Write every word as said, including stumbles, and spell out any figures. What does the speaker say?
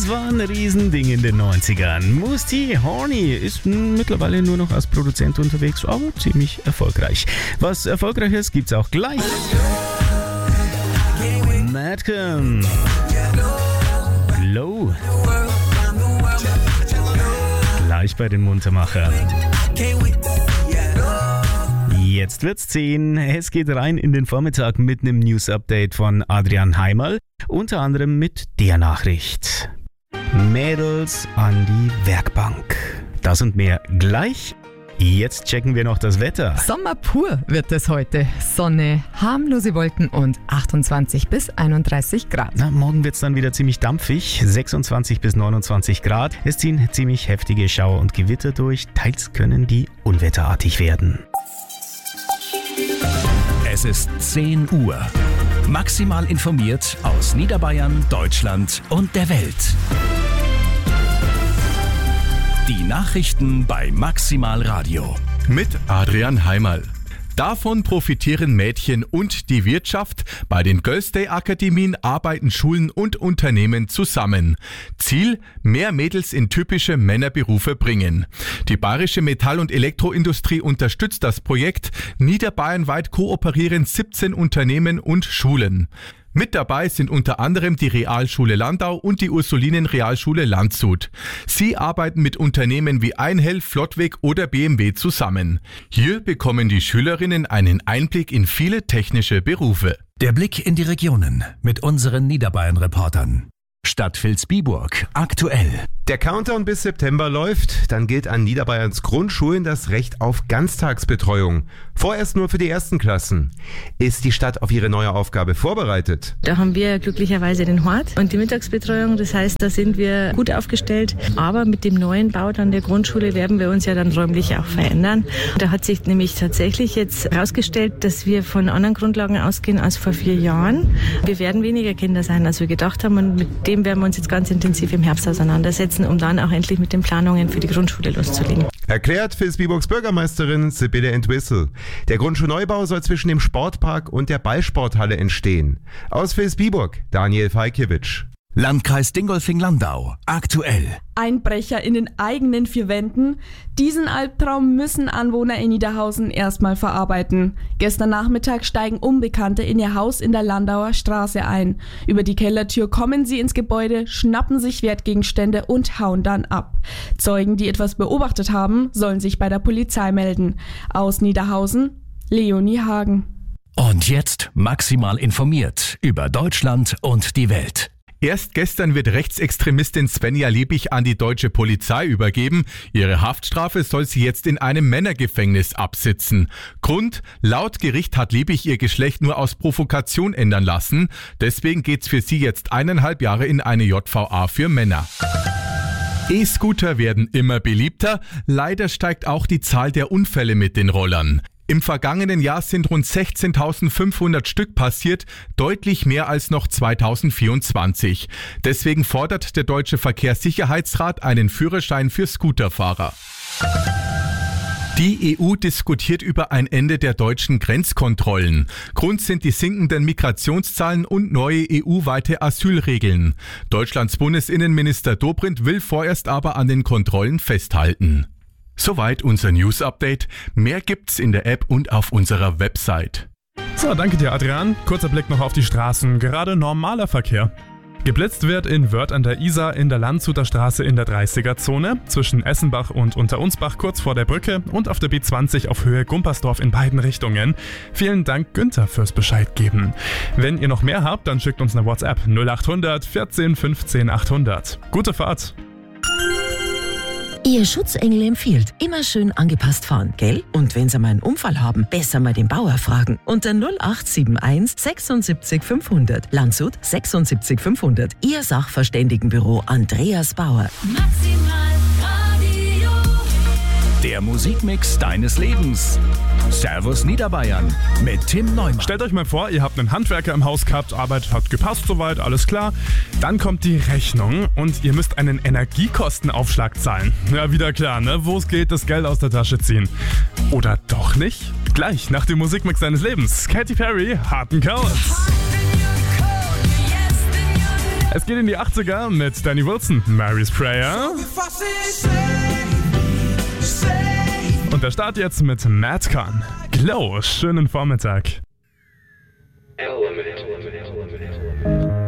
war ein Riesending in den neunzigern. Moose Horny ist mittlerweile nur noch als Produzent unterwegs, aber ziemlich erfolgreich. Was Erfolgreiches gibt's auch gleich. Madcom. Glow. Gleich bei den Muntermachern. Jetzt wird's zehn. Es geht rein in den Vormittag mit einem News-Update von Adrian Heimerl, unter anderem mit der Nachricht. Mädels an die Werkbank. Das und mehr gleich. Jetzt checken wir noch das Wetter. Sommer pur wird es heute. Sonne, harmlose Wolken und achtundzwanzig bis einunddreißig Grad. Na, morgen wird es dann wieder ziemlich dampfig. sechsundzwanzig bis neunundzwanzig Grad. Es ziehen ziemlich heftige Schauer und Gewitter durch. Teils können die unwetterartig werden. Es ist zehn Uhr. Maximal informiert aus Niederbayern, Deutschland und der Welt. Die Nachrichten bei Maximal Radio. Mit Adrian Heimerl. Davon profitieren Mädchen und die Wirtschaft. Bei den Girls Day Akademien arbeiten Schulen und Unternehmen zusammen. Ziel: mehr Mädels in typische Männerberufe bringen. Die bayerische Metall- und Elektroindustrie unterstützt das Projekt. Niederbayernweit kooperieren siebzehn Unternehmen und Schulen. Mit dabei sind unter anderem die Realschule Landau und die Ursulinen-Realschule Landshut. Sie arbeiten mit Unternehmen wie Einhell, Flottweg oder B M W zusammen. Hier bekommen die Schülerinnen einen Einblick in viele technische Berufe. Der Blick in die Regionen mit unseren Niederbayern-Reportern. Stadt Vilsbiburg aktuell. Der Countdown bis September läuft, dann gilt an Niederbayerns Grundschulen das Recht auf Ganztagsbetreuung. Vorerst nur für die ersten Klassen. Ist die Stadt auf ihre neue Aufgabe vorbereitet? Da haben wir glücklicherweise den Hort und die Mittagsbetreuung. Das heißt, da sind wir gut aufgestellt. Aber mit dem neuen Bau an der Grundschule werden wir uns ja dann räumlich auch verändern. Da hat sich nämlich tatsächlich jetzt herausgestellt, dass wir von anderen Grundlagen ausgehen als vor vier Jahren. Wir werden weniger Kinder sein, als wir gedacht haben, und mit dem werden wir uns jetzt ganz intensiv im Herbst auseinandersetzen, um dann auch endlich mit den Planungen für die Grundschule loszulegen. Erklärt Vilsbiburgs Bürgermeisterin Sibylle Entwistle. Der Grundschulneubau soll zwischen dem Sportpark und der Ballsporthalle entstehen. Aus Vilsbiburg, Daniel Falkiewicz. Landkreis Dingolfing-Landau aktuell. Einbrecher in den eigenen vier Wänden. Diesen Albtraum müssen Anwohner in Niederhausen erstmal verarbeiten. Gestern Nachmittag steigen Unbekannte in ihr Haus in der Landauer Straße ein. Über die Kellertür kommen sie ins Gebäude, schnappen sich Wertgegenstände und hauen dann ab. Zeugen, die etwas beobachtet haben, sollen sich bei der Polizei melden. Aus Niederhausen, Leonie Hagen. Und jetzt maximal informiert über Deutschland und die Welt. Erst gestern wird Rechtsextremistin Svenja Liebig an die deutsche Polizei übergeben. Ihre Haftstrafe soll sie jetzt in einem Männergefängnis absitzen. Grund: laut Gericht hat Liebig ihr Geschlecht nur aus Provokation ändern lassen. Deswegen geht's für sie jetzt eineinhalb Jahre in eine J V A für Männer. E-Scooter werden immer beliebter. Leider steigt auch die Zahl der Unfälle mit den Rollern. Im vergangenen Jahr sind rund sechzehntausendfünfhundert Stück passiert, deutlich mehr als noch zweitausendvierundzwanzig. Deswegen fordert der Deutsche Verkehrssicherheitsrat einen Führerschein für Scooterfahrer. Die E U diskutiert über ein Ende der deutschen Grenzkontrollen. Grund sind die sinkenden Migrationszahlen und neue E U-weite Asylregeln. Deutschlands Bundesinnenminister Dobrindt will vorerst aber an den Kontrollen festhalten. Soweit unser News-Update. Mehr gibt's in der App und auf unserer Website. So, danke dir, Adrian. Kurzer Blick noch auf die Straßen. Gerade normaler Verkehr. Geblitzt wird in Wörth an der Isar in der Landshuter Straße in der dreißiger-Zone, zwischen Essenbach und Unterunsbach kurz vor der Brücke und auf der B zwanzig auf Höhe Gumpersdorf in beiden Richtungen. Vielen Dank, Günther, fürs Bescheid geben. Wenn ihr noch mehr habt, dann schickt uns eine WhatsApp null achthundert vierzehn fünfzehn achthundert. Gute Fahrt! Ihr Schutzengel empfiehlt, immer schön angepasst fahren, gell? Und wenn Sie mal einen Unfall haben, besser mal den Bauer fragen. Unter null acht sieben eins sechsundsiebzig fünfhundert. Landshut sechsundsiebzig fünfhundert. Ihr Sachverständigenbüro Andreas Bauer. Maximal Radio. Der Musikmix deines Lebens. Servus Niederbayern mit Tim Neumann. Stellt euch mal vor, ihr habt einen Handwerker im Haus gehabt, Arbeit hat gepasst soweit, alles klar. Dann kommt die Rechnung und ihr müsst einen Energiekostenaufschlag zahlen. Ja, wieder klar, ne? Wo es geht, das Geld aus der Tasche ziehen. Oder doch nicht? Gleich nach dem Musikmix deines Lebens. Katy Perry, Heart and Cold. Yes, then you're Es geht in die achtziger mit Danny Wilson, Mary's Prayer. Und der Start jetzt mit Madcon. Glow, schönen Vormittag. Element.